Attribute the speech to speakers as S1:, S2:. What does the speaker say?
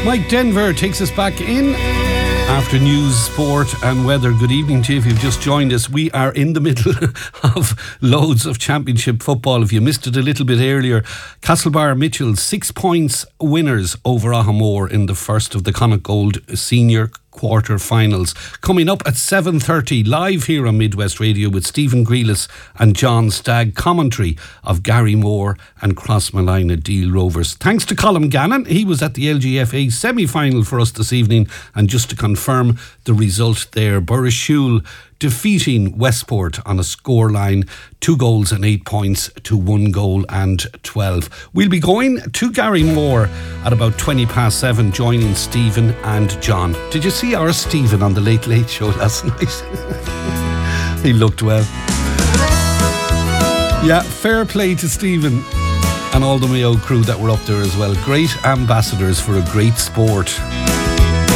S1: Mike Denver takes us back in after news, sport and weather. Good evening to you if you've just joined us. We are in the middle of loads of championship football. If you missed it a little bit earlier, Castlebar Mitchell 6 points winners over Ahamore in the first of the Connacht Gold senior quarter-finals. Coming up at 7:30 live here on Midwest Radio with Stephen Grealis and John Stagg, commentary of Gary Moore and Crossmalina Deal Rovers. Thanks to Colm Gannon, he was at the LGFA semi-final for us this evening, and just to confirm the result there, Burrishoole defeating Westport on a scoreline 2 goals and 8 points to 1 goal and 12. We'll be going to Gary Moore at about 7:20, joining Stephen and John. Did you see our Stephen on the Late Late Show last night? He looked well. Yeah, fair play to Stephen and all the Mayo crew that were up there as well. Great ambassadors for a great sport.